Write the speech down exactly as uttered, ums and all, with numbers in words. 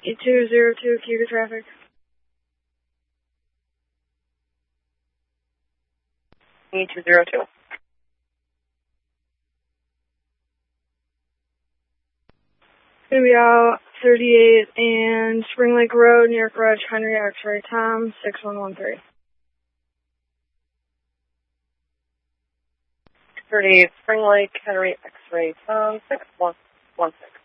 E two zero two, Cuba traffic. E two zero two. It's going to be out thirty-eight and Spring Lake Road, New York Garage, Henry X-Ray, Tom, six one one three. thirty-eight Spring Lake, Henry X-Ray, Tom, six one one six.